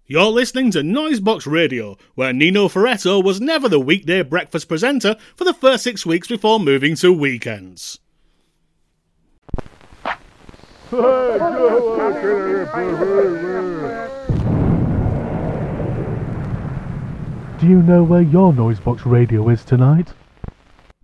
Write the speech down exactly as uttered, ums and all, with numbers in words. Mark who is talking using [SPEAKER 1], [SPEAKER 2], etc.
[SPEAKER 1] You're listening to Noisebox Radio, where Nino Ferretto was never the weekday breakfast presenter for the first six weeks before moving to weekends.
[SPEAKER 2] Do
[SPEAKER 3] you know where your Noisebox Radio is tonight?